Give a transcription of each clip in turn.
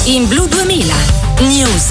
in Blu 2000 News.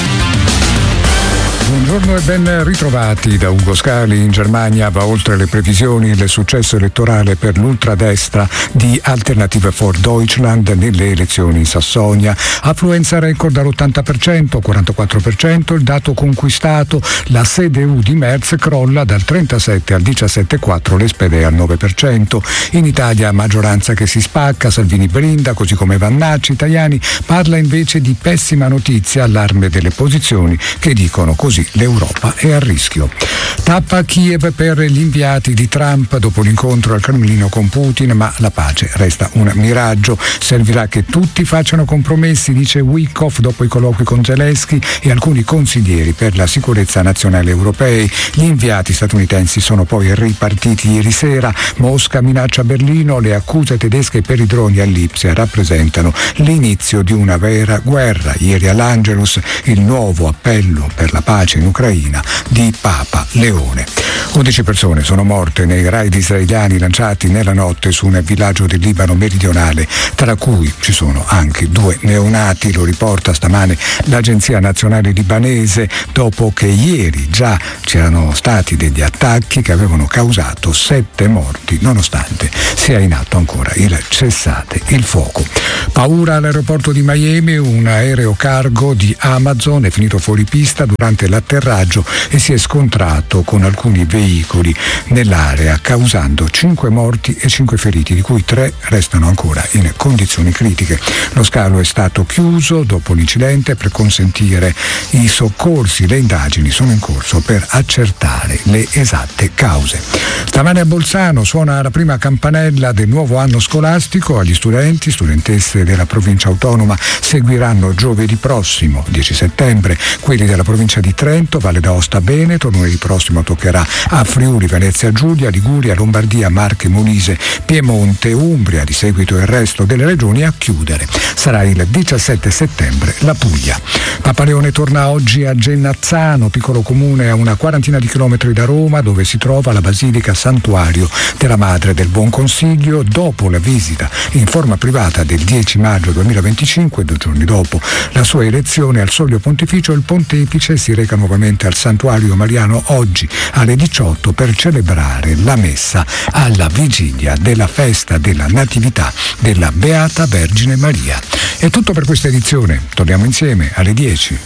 Buongiorno e ben ritrovati da Ugo Scali. In Germania va oltre le previsioni il successo elettorale per l'ultradestra di Alternative for Deutschland nelle elezioni in Sassonia. Affluenza record all'80%, 44%, il dato conquistato. La CDU di Merz crolla dal 37 al 17,4%, l'SPD al 9%. In Italia maggioranza che si spacca, Salvini brinda, così come Vannacci. Tajani parla invece di pessima notizia, allarme delle posizioni che dicono così l'Europa è a rischio. Tappa a Kiev per gli inviati di Trump dopo l'incontro al Cremlino con Putin, ma la pace resta un miraggio. Servirà che tutti facciano compromessi, dice Witkoff dopo i colloqui con Zelensky e alcuni consiglieri per la sicurezza nazionale europei. Gli inviati statunitensi sono poi ripartiti ieri sera. Mosca minaccia Berlino, le accuse tedesche per i droni a Lipsia rappresentano l'inizio di una vera guerra. Ieri all'Angelus il nuovo appello per la pace in Ucraina di Papa Leone. 11 persone sono morte nei raid israeliani lanciati nella notte su un villaggio del Libano meridionale, tra cui ci sono anche 2 neonati, lo riporta stamane l'Agenzia Nazionale Libanese, dopo che ieri già c'erano stati degli attacchi che avevano causato 7 morti, nonostante sia in atto ancora il cessate il fuoco. Paura all'aeroporto di Miami, un aereo cargo di Amazon è finito fuori pista durante l'atterraggio e si è scontrato con alcuni veicoli nell'area, causando 5 morti e 5 feriti, di cui 3 restano ancora in condizioni critiche. Lo scalo è stato chiuso dopo l'incidente per consentire i soccorsi. Le indagini sono in corso per accertare le esatte cause. Stamane a Bolzano suona la prima campanella del nuovo anno scolastico. Agli studenti, studentesse della provincia autonoma seguiranno giovedì prossimo, 10 settembre, quelli della provincia di Trento, Valle d'Aosta, Veneto. Lunedì prossimo toccherà a Friuli, Venezia Giulia, Liguria, Lombardia, Marche, Molise, Piemonte, Umbria, di seguito il resto delle regioni a chiudere. Sarà il 17 settembre la Puglia. Papa Leone torna oggi a Genazzano, piccolo comune a una quarantina di chilometri da Roma, dove si trova la Basilica Santuario della Madre del Buon Consiglio. Dopo la visita in forma privata del 10 maggio 2025, 2 giorni dopo la sua elezione al Soglio Pontificio, il pontefice si reca nuovamente al Santuario Mariano oggi alle 18 per celebrare la messa alla vigilia della festa della Natività della Beata Vergine Maria. È tutto per questa edizione, torniamo insieme alle 10.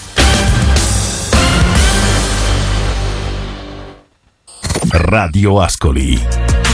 Radio Ascoli.